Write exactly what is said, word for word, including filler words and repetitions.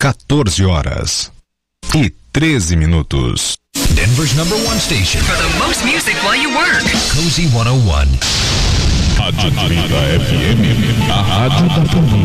quatorze horas e treze minutos. Denver's number one station for the most music while you work. Cozy cento e um. Rádio Atlanta F M, a rádio da família.